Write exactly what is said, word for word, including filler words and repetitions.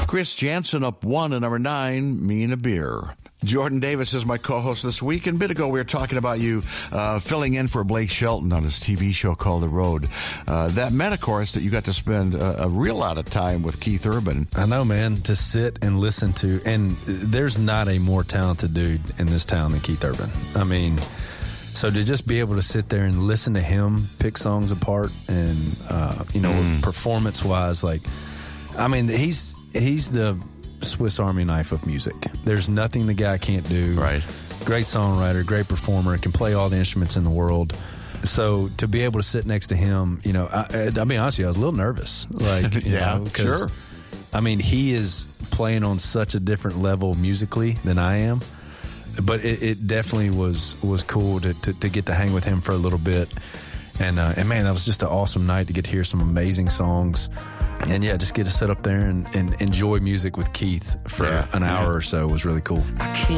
Chris Jansen up one at number nine, Me and a Beer. Jordan Davis is my co-host this week. And a bit ago, we were talking about you uh, filling in for Blake Shelton on his T V show called The Road. Uh, that meant, of course, that you got to spend a, a real lot of time with Keith Urban. I know, man, to sit and listen to, and there's not a more talented dude in this town than Keith Urban. I mean, so to just be able to sit there and listen to him pick songs apart and, uh, you know, mm. performance-wise, like, I mean, he's he's the Swiss Army knife of music. There's nothing the guy can't do. Right. Great songwriter, great performer, can play all the instruments in the world. So to be able to sit next to him, you know, I, I'll be honest with you, I was a little nervous. Like, you yeah, know, sure. I mean, he is playing on such a different level musically than I am. But it, it definitely was was cool to, to, to get to hang with him for a little bit. And, uh, and man, that was just an awesome night to get to hear some amazing songs. And, yeah, just get to sit up there and, and enjoy music with Keith for yeah, an hour yeah. or so was really cool. I can't